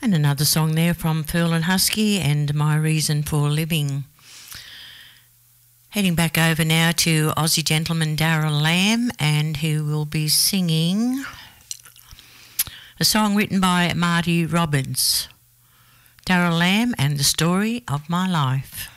And another song there from Pearl and Husky and My Reason for Living. Heading back over now to Aussie gentleman Daryl Lamb, and who will be singing a song written by Marty Roberts. Daryl Lamb and The Story of My Life.